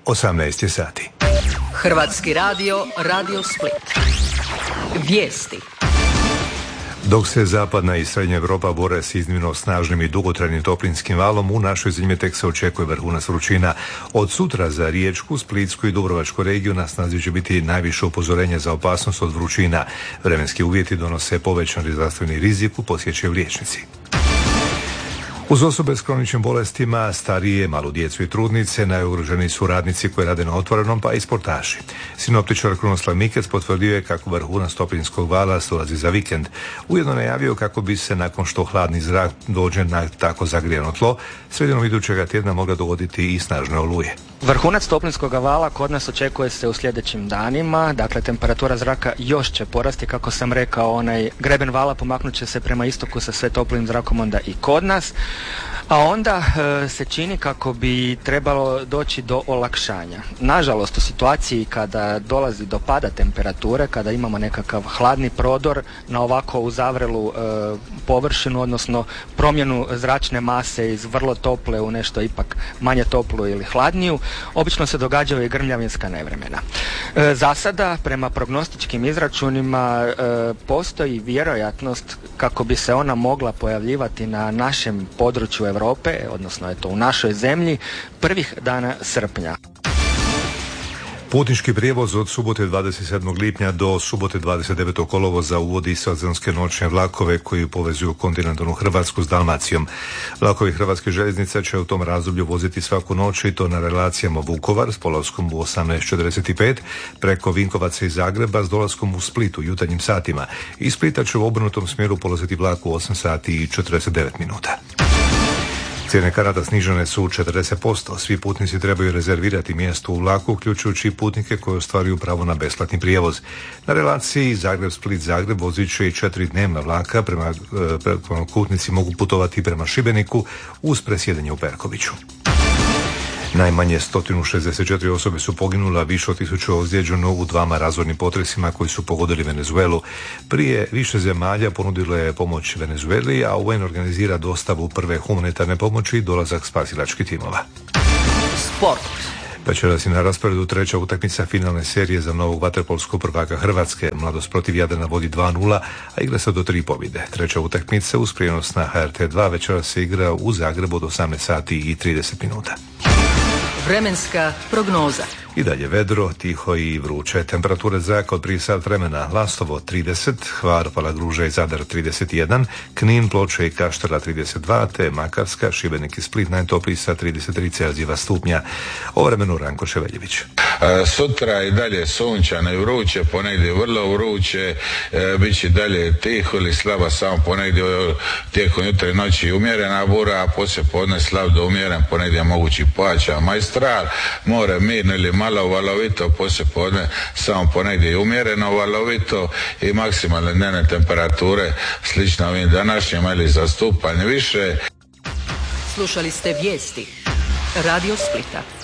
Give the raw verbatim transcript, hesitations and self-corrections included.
osamnaest je sati. Hrvatski radio, Radio Split. Vijesti. Dok se zapadna i srednja Europa bore s iznimno snažnim i dugotrajnim toplinskim valom, u našoj zemlji tek se očekuje vrhunac vrućina. Od sutra za Riječku, Splitsku i Dubrovačku regiju na snazi će biti najviše upozorenje za opasnost od vrućina. Vremenski uvjeti donose povećani zdravstveni rizik, posjećaju liječnici. Uz osobe s kroničnim bolestima, starije, malu djecu i trudnice, najugroženiji su radnici koji rade na otvorenom, pa i sportaši. Sinoptičar Krunoslav Mikec potvrdio je kako vrhunac toplinskog vala dolazi za vikend. Ujedno najavio kako bi se nakon što hladni zrak dođe na tako zagrijano tlo, sredinom idućega tjedna mogla dogoditi i snažne oluje. Vrhunac toplinskog vala kod nas očekuje se u sljedećim danima, dakle temperatura zraka još će porasti, kako sam rekao, onaj greben vala pomaknut će se prema istoku sa sve toplim zrakom onda i kod nas, a onda e, se čini kako bi trebalo doći do olakšanja. Nažalost, u situaciji kada dolazi do pada temperature, kada imamo nekakav hladni prodor na ovako uzavrelu e, površinu, odnosno promjenu zračne mase iz vrlo tople u nešto ipak manje toplu ili hladniju, obično se događaju i grmljavinska nevremena. E, za sada, prema prognostičkim izračunima, e, postoji vjerojatnost kako bi se ona mogla pojavljivati na našem području Europe, odnosno eto u našoj zemlji, prvih dana srpnja. Putnički prijevoz od subote dvadeset sedmog lipnja do subote dvadeset devetog kolovoza uvodi sezonske noćne vlakove koji povezuju kontinentalnu Hrvatsku s Dalmacijom. Vlakovi Hrvatske željeznice će u tom razdoblju voziti svaku noć i to na relacijama Vukovar s polaskom u osamnaest četrdeset pet, preko Vinkovaca i Zagreba s dolaskom u Split u jutarnjim satima. Iz Splita će u obrnutom smjeru polaziti vlak u osam sati i četrdeset devet minuta. Cijene karata snižene su četrdeset posto. Svi putnici trebaju rezervirati mjesto u vlaku, uključujući putnike koji ostvaruju pravo na besplatni prijevoz. Na relaciji Zagreb-Split-Zagreb vozit će i četiri dnevna vlaka, prema, prema putnici mogu putovati prema Šibeniku uz presjedanje u Perkoviću. Najmanje sto šezdeset četiri osobe su poginule, više od tisuću ozlijeđeno u dvama razornim potresima koji su pogodili Venezuelu. Prije više zemalja ponudilo je pomoć Venezueli, a U N organizira dostavu prve humanitarne pomoći i dolazak spasilačkih timova. Sport. Večeras je na rasporedu treća utakmica finalne serije za novog vaterpolskog prvaka Hrvatske. Mladost protiv Jadrana vodi dva nula, a igra se do tri pobjede. Treća utakmica uz prijenos na H R T dva večeras se igra u Zagrebu od osamnaest sati i trideset minuta. Vremenska prognoza. I dalje vedro, tiho i vruće. Temperature zraka od prije sat vremena: Lastovo trideset, Hvar, Palagruža i Zadar trideset jedan, Knin, Ploče i Kaštela trideset dva, te Makarska, Šibenik i Split najtopliji sa trideset tri Celzijeva stupnja. O vremenu Ranko Ševeljević. E, sutra i dalje sunčano i vruće, ponegdje vrlo vruće, e, bit će dalje tiho ili slaba, samo ponegdje tijekom jutra i noći umjerena bura, a poslije podne slab do umjeren, ponegdje mogući pojačan majstral, more mirno ili malo valovito, poslije podne samo ponegdje umjereno valovito i maksimalne dnevne temperature slično ovim današnjima ili za stupanj više. Slušali ste vijesti Radio Splita.